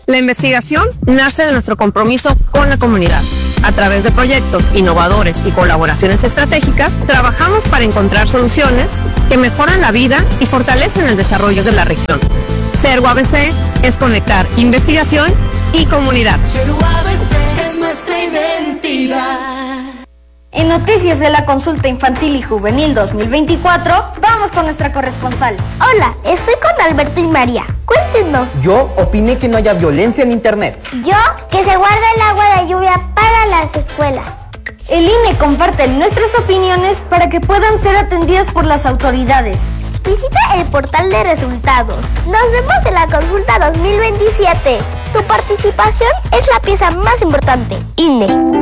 La investigación nace de nuestro compromiso con la comunidad. A través de proyectos innovadores y colaboraciones estratégicas, trabajamos para encontrar soluciones que mejoran la vida y fortalecen el desarrollo de la región. CERU ABC es conectar investigación y comunidad. CERU ABC es nuestra identidad. En Noticias de la Consulta Infantil y Juvenil 2024, vamos con nuestra corresponsal. Hola, estoy con Alberto y María. Cuéntenos. Yo opiné que no haya violencia en internet. Yo, que se guarde el agua de lluvia para las escuelas. El INE comparte nuestras opiniones para que puedan ser atendidas por las autoridades. Visita el portal de resultados. Nos vemos en la Consulta 2027. Tu participación es la pieza más importante. INE.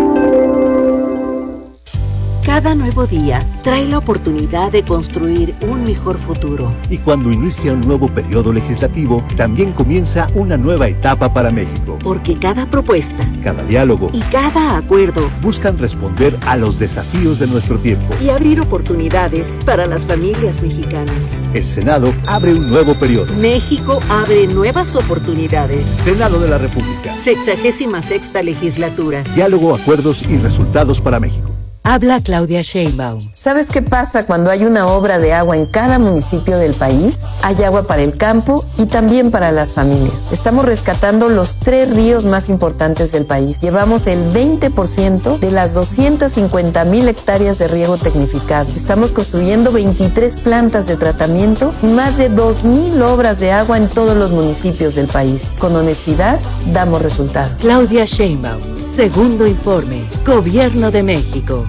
Cada nuevo día trae la oportunidad de construir un mejor futuro. Y cuando inicia un nuevo periodo legislativo, también comienza una nueva etapa para México. Porque cada propuesta, cada diálogo y cada acuerdo buscan responder a los desafíos de nuestro tiempo y abrir oportunidades para las familias mexicanas. El Senado abre un nuevo periodo. México abre nuevas oportunidades. Senado de la República. 66ª legislatura. Diálogo, acuerdos y resultados para México. Habla Claudia Sheinbaum. ¿Sabes qué pasa cuando hay una obra de agua en cada municipio del país? Hay agua para el campo y también para las familias. Estamos rescatando los 3 ríos más importantes del país. Llevamos el 20% de las 250,000 hectáreas de riego tecnificado. Estamos construyendo 23 plantas de tratamiento y más de 2,000 obras de agua en todos los municipios del país. Con honestidad, damos resultados. Claudia Sheinbaum, segundo informe, Gobierno de México.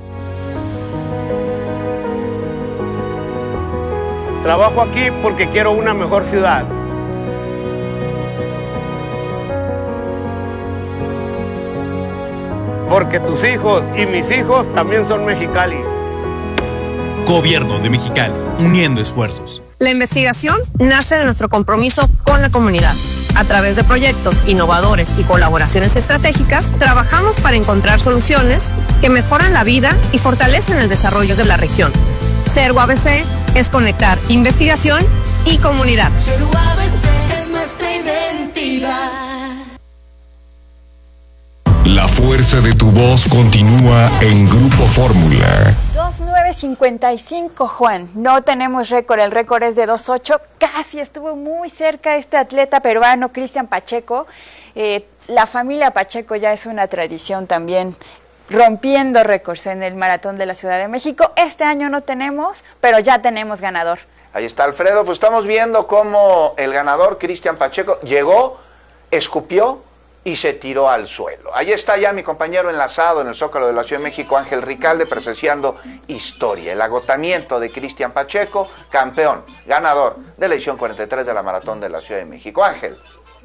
Trabajo aquí porque quiero una mejor ciudad. Porque tus hijos y mis hijos también son Mexicali. Gobierno de Mexicali, uniendo esfuerzos. La investigación nace de nuestro compromiso con la comunidad. A través de proyectos innovadores y colaboraciones estratégicas, trabajamos para encontrar soluciones que mejoran la vida y fortalecen el desarrollo de la región. CERU ABC es conectar investigación y comunidad. CERU ABC es nuestra identidad. La fuerza de tu voz continúa en Grupo Fórmula. 2:9:55, Juan. No tenemos récord, el récord es de 2:8. Casi estuvo muy cerca este atleta peruano, Cristian Pacheco. La familia Pacheco ya es una tradición también, rompiendo récords en el Maratón de la Ciudad de México. Este año no tenemos, pero ya tenemos ganador. Ahí está Alfredo, pues estamos viendo cómo el ganador, Cristian Pacheco, llegó, escupió y se tiró al suelo. Ahí está ya mi compañero enlazado en el Zócalo de la Ciudad de México, Ángel Ricalde, presenciando historia, el agotamiento de Cristian Pacheco, campeón, ganador de la edición 43 de la Maratón de la Ciudad de México. Ángel.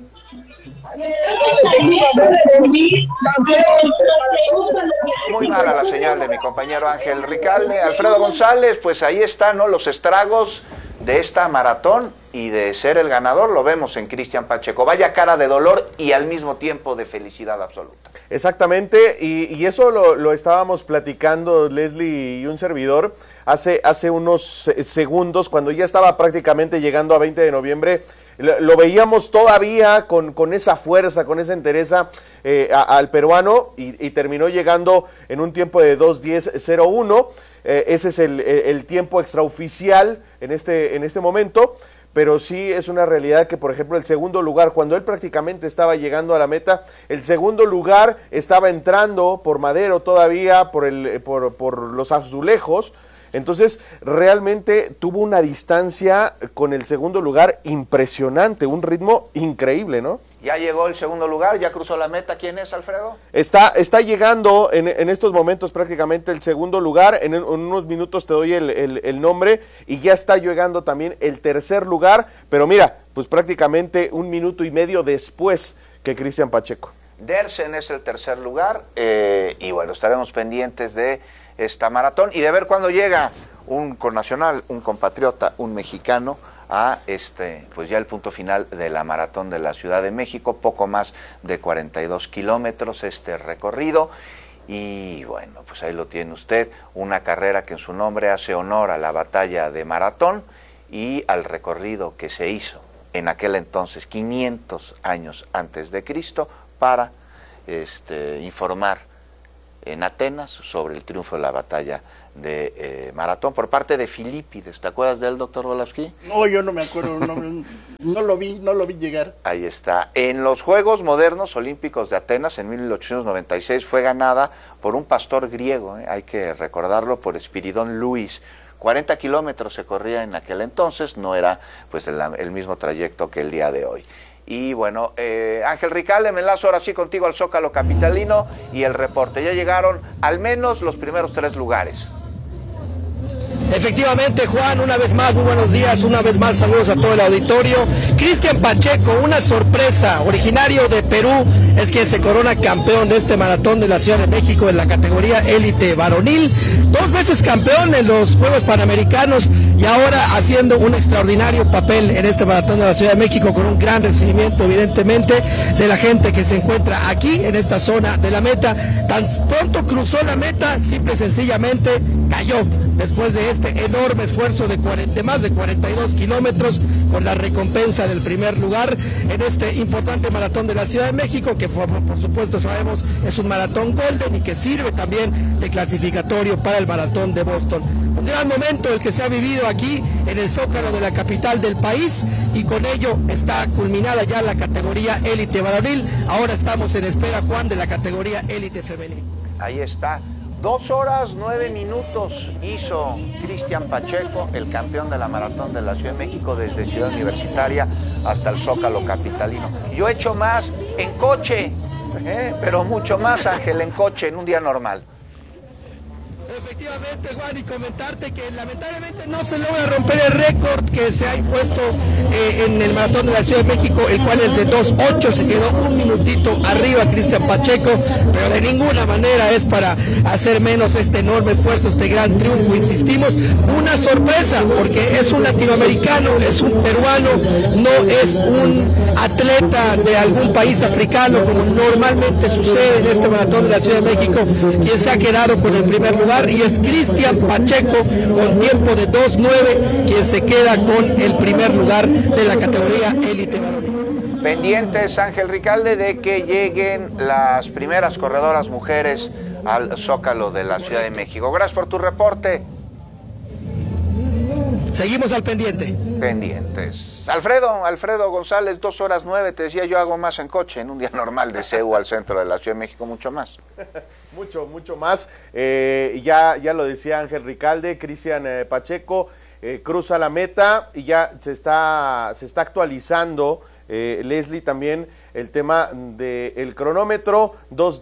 Muy mala la señal de mi compañero Ángel Ricalde. Alfredo González, pues ahí están, ¿no?, los estragos de esta maratón y de ser el ganador. Lo vemos en Cristian Pacheco. Vaya cara de dolor y al mismo tiempo de felicidad absoluta. Exactamente, y eso lo estábamos platicando Leslie y un servidor hace unos segundos, cuando ya estaba prácticamente llegando a 20 de noviembre. Lo veíamos todavía con esa fuerza, con esa entereza al peruano y terminó llegando en un tiempo de 2:10:01. Ese es el tiempo extraoficial en este momento, pero sí es una realidad que, por ejemplo, el segundo lugar, cuando él prácticamente estaba llegando a la meta, el segundo lugar estaba entrando por Madero todavía, por los Azulejos. Entonces, realmente tuvo una distancia con el segundo lugar impresionante, un ritmo increíble, ¿no? Ya llegó el segundo lugar, ya cruzó la meta. ¿Quién es, Alfredo? Está llegando en estos momentos prácticamente el segundo lugar. En unos minutos te doy el nombre, y ya está llegando también el tercer lugar. Pero mira, pues prácticamente 1 minuto y medio después que Cristian Pacheco. Dersen es el tercer lugar, y bueno, estaremos pendientes de esta maratón y de ver cuándo llega un connacional, un compatriota, un mexicano a pues ya el punto final de la Maratón de la Ciudad de México. Poco más de 42 kilómetros este recorrido, y bueno, pues ahí lo tiene usted, una carrera que en su nombre hace honor a la batalla de Maratón y al recorrido que se hizo en aquel entonces, 500 años antes de Cristo, para informar en Atenas sobre el triunfo de la batalla de Maratón por parte de Filípides. ¿Te acuerdas de él, doctor Volavsky? No, yo no me acuerdo, no lo vi llegar. Ahí está. En los Juegos Modernos Olímpicos de Atenas en 1896 fue ganada por un pastor griego, hay que recordarlo, por Espiridón Luis. 40 kilómetros se corría en aquel entonces, no era pues el mismo trayecto que el día de hoy. Y bueno, Ángel Ricalde, me enlazo ahora sí contigo al Zócalo capitalino y el reporte. Ya llegaron al menos los primeros 3 lugares. Efectivamente, Juan, una vez más, muy buenos días, una vez más, saludos a todo el auditorio. Cristian Pacheco, una sorpresa, originario de Perú, es quien se corona campeón de este maratón de la Ciudad de México en la categoría élite varonil, 2 veces campeón en los Juegos Panamericanos y ahora haciendo un extraordinario papel en este maratón de la Ciudad de México con un gran recibimiento, evidentemente, de la gente que se encuentra aquí en esta zona de la meta. Tan pronto cruzó la meta, simple y sencillamente cayó después de este enorme esfuerzo de más de 42 kilómetros con la recompensa del primer lugar en este importante maratón de la Ciudad de México, que por supuesto sabemos es un maratón golden y que sirve también de clasificatorio para el maratón de Boston. Un gran momento el que se ha vivido aquí en el Zócalo de la capital del país y con ello está culminada ya la categoría élite varonil. Ahora estamos en espera, Juan, de la categoría élite femenil. Ahí está. 2 horas 9 minutos hizo Cristian Pacheco, el campeón de la maratón de la Ciudad de México, desde Ciudad Universitaria hasta el Zócalo capitalino. Yo he hecho más en coche, pero mucho más, Ángel, en coche, en un día normal. Efectivamente, Juan, y comentarte que lamentablemente no se logra romper el récord que se ha impuesto en el maratón de la Ciudad de México, el cual es de 2:08, se quedó un minutito arriba Cristian Pacheco, pero de ninguna manera es para hacer menos este enorme esfuerzo, este gran triunfo, insistimos, una sorpresa, porque es un latinoamericano, es un peruano, no es un atleta de algún país africano, como normalmente sucede en este maratón de la Ciudad de México, quien se ha quedado con el primer lugar, y es Cristian Pacheco con tiempo de 2:09 quien se queda con el primer lugar de la categoría élite varonil. Pendientes, Ángel Ricalde, de que lleguen las primeras corredoras mujeres al Zócalo de la Ciudad de México. Gracias por tu reporte. Seguimos al pendiente. Pendientes. Alfredo González, 2 horas 9, te decía, yo hago más en coche, en un día normal de CEU al centro de la Ciudad de México, mucho más. Mucho más. Ya lo decía Ángel Ricalde, Cristian Pacheco cruza la meta y ya se está actualizando, Leslie, también el tema del cronómetro.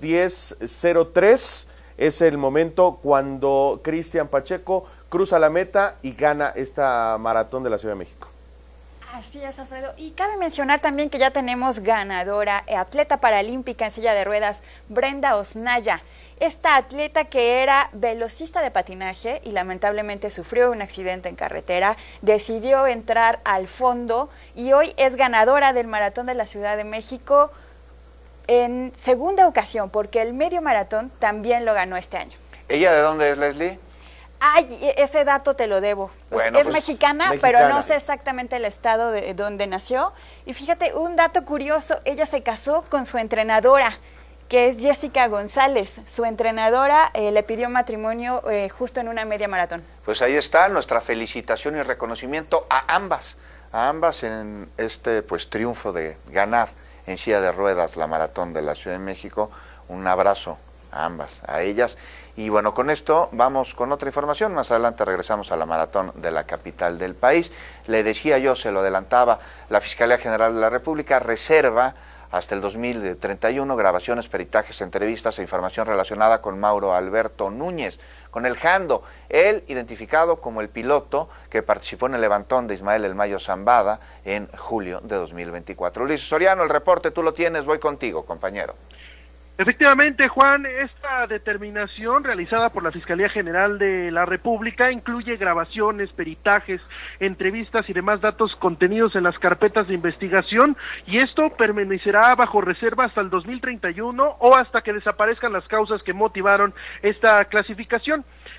2:10:03 es el momento cuando Cristian Pacheco cruza la meta y gana esta maratón de la Ciudad de México. Así es, Alfredo. Y cabe mencionar también que ya tenemos ganadora, atleta paralímpica en silla de ruedas, Brenda Osnaya. Esta atleta, que era velocista de patinaje y lamentablemente sufrió un accidente en carretera, decidió entrar al fondo y hoy es ganadora del maratón de la Ciudad de México en segunda ocasión, porque el medio maratón también lo ganó este año. ¿Ella de dónde es, Leslie? Ay, ese dato te lo debo. Bueno, es mexicana, pero no sé exactamente el estado de donde nació. Y fíjate, un dato curioso, ella se casó con su entrenadora, que es Jessica González. Su entrenadora le pidió matrimonio justo en una media maratón. Pues ahí está nuestra felicitación y reconocimiento a ambas en este triunfo de ganar en silla de ruedas la maratón de la Ciudad de México. Un abrazo a ambas, a ellas. Y bueno, con esto vamos con otra información. Más adelante regresamos a la maratón de la capital del país. Le decía yo, se lo adelantaba, la Fiscalía General de la República reserva hasta el 2031 grabaciones, peritajes, entrevistas e información relacionada con Mauro Alberto Núñez, con el Jando, él identificado como el piloto que participó en el levantón de Ismael El Mayo Zambada en julio de 2024. Luis Soriano, el reporte tú lo tienes, voy contigo, compañero. Efectivamente, Juan, esta determinación realizada por la Fiscalía General de la República incluye grabaciones, peritajes, entrevistas y demás datos contenidos en las carpetas de investigación, y esto permanecerá bajo reserva hasta el 2031 o hasta que desaparezcan las causas que motivaron esta clasificación.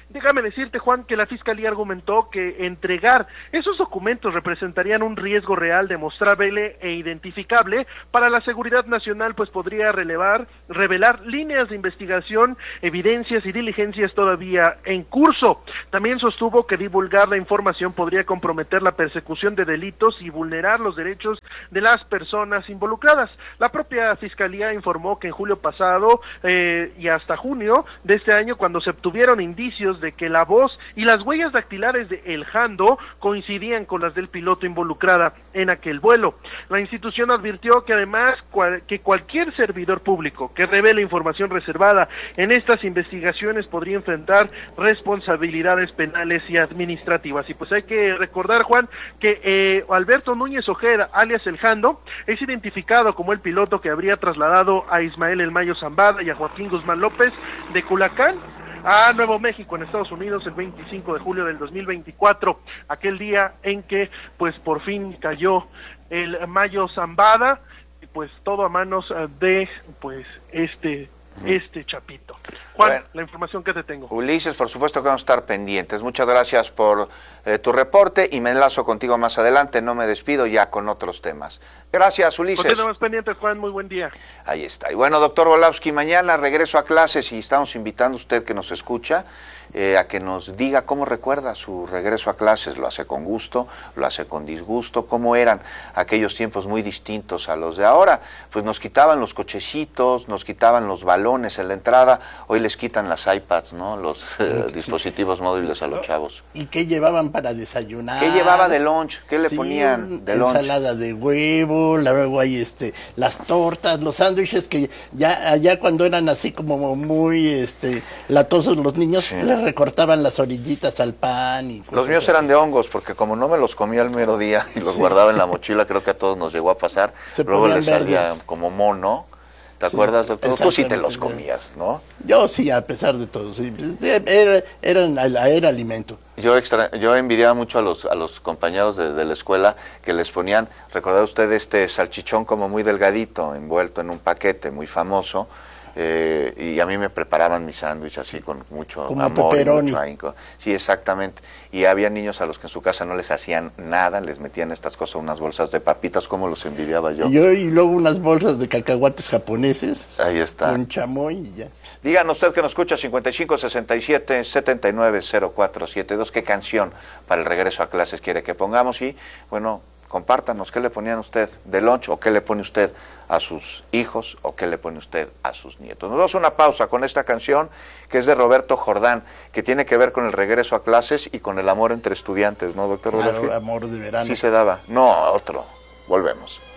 Déjame decirte, Juan, que la Fiscalía argumentó que entregar esos documentos representarían un riesgo real, demostrable e identificable para la seguridad nacional, pues podría revelar líneas de investigación, evidencias y diligencias todavía en curso. También sostuvo que divulgar la información podría comprometer la persecución de delitos y vulnerar los derechos de las personas involucradas. La propia Fiscalía informó que en julio pasado y hasta junio de este año, cuando se obtuvieron indicios de que la voz y las huellas dactilares de El Jando coincidían con las del piloto involucrada en aquel vuelo. La institución advirtió que además que cualquier servidor público que revele información reservada en estas investigaciones podría enfrentar responsabilidades penales y administrativas. Y pues hay que recordar, Juan, que Alberto Núñez Ojeda, alias El Jando, es identificado como el piloto que habría trasladado a Ismael El Mayo Zambada y a Joaquín Guzmán López de Culacán a Nuevo México, en Estados Unidos, el 25 de julio del 2024, aquel día en que pues por fin cayó el Mayo Zambada, y pues todo a manos de pues este chapito. Juan, bueno, la información que te tengo. Ulises, por supuesto que vamos a estar pendientes. Muchas gracias por tu reporte y me enlazo contigo más adelante. No me despido ya con otros temas. Gracias, Ulises. Continuamos pendientes, Juan. Muy buen día. Ahí está. Y bueno, doctor Volowski, mañana regreso a clases y estamos invitando a usted que nos escucha a que nos diga cómo recuerda su regreso a clases. ¿Lo hace con gusto? ¿Lo hace con disgusto? ¿Cómo eran aquellos tiempos muy distintos a los de ahora? Pues nos quitaban los cochecitos, nos quitaban los balones en la entrada. Hoy les quitan las iPads, ¿no? Los dispositivos móviles a los chavos. ¿Y qué llevaban para desayunar? ¿Qué llevaba de lunch? ¿Qué le ponían de lunch? Ensalada de huevo, luego hay las tortas, los sándwiches que ya allá cuando eran así como muy latosos los niños, sí, les recortaban las orillitas al pan. Y los míos eran de hongos, porque como no me los comía al mero día y los guardaba en la mochila, creo que a todos nos llegó a pasar, luego les salía como mono. ¿Te acuerdas, doctor? Tú sí te los comías, ¿no? Yo sí, a pesar de todo, sí. Era alimento. Yo envidiaba mucho a los compañeros de la escuela que les ponían, ¿recuerda usted este salchichón como muy delgadito, envuelto en un paquete muy famoso? Y a mí me preparaban mi sándwich así con mucho como amor pepperoni. Y mucho ahínco. Sí, exactamente. Y había niños a los que en su casa no les hacían nada, les metían estas cosas, unas bolsas de papitas, como los envidiaba yo. Y luego unas bolsas de cacahuates japoneses. Ahí está. Con chamoy y ya. Díganos usted que nos escucha 5567-790472, ¿qué canción para el regreso a clases quiere que pongamos? Y bueno, compártanos, ¿qué le ponían usted de lunch o qué le pone usted a sus hijos o qué le pone usted a sus nietos? Nos damos una pausa con esta canción que es de Roberto Jordán, que tiene que ver con el regreso a clases y con el amor entre estudiantes, ¿no, doctor? Claro, amor de verano. Sí se daba. No, otro. Volvemos.